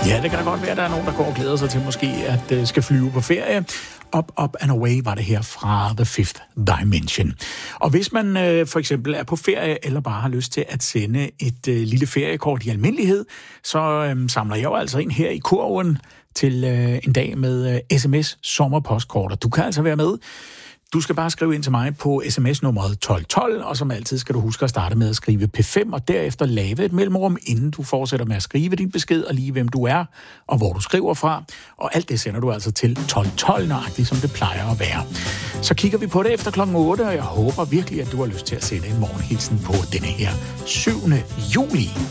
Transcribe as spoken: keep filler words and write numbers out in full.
Ja, det kan da godt være, at der er nogen, der går og glæder sig til måske at uh, skal flyve på ferie. Up, up and away var det her fra The Fifth Dimension. Og hvis man uh, for eksempel er på ferie, eller bare har lyst til at sende et uh, lille feriekort i almindelighed, så um, samler jeg jo altså ind her i kurven til uh, en dag med uh, sms sommerpostkort. Og du kan altså være med. Du skal bare skrive ind til mig på sms-nummeret tolv tolv, og som altid skal du huske at starte med at skrive P fem, og derefter lave et mellemrum, inden du fortsætter med at skrive din besked, og lige hvem du er, og hvor du skriver fra. Og alt det sender du altså til tolv tolv, nøjagtigt som det plejer at være. Så kigger vi på det efter klokken otte, og jeg håber virkelig, at du har lyst til at sende en morgenhilsen på denne her syvende juli.